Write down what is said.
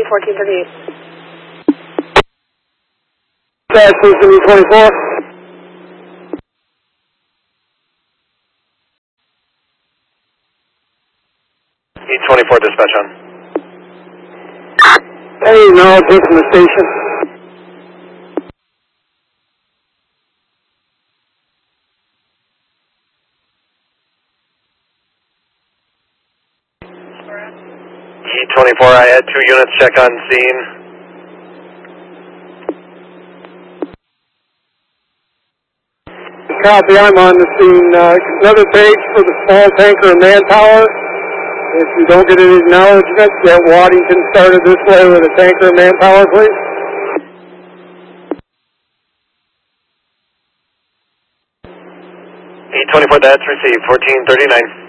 1438. Dispatch, please give me 24. E24 dispatch on. Hey, no, just from the station. E24, I had 2 units check on scene. Copy, I'm on the scene. Another page for the small tanker and manpower. If you don't get an acknowledgement, get Waddington started this way with a tanker and manpower, please. E24, that's received, 1439.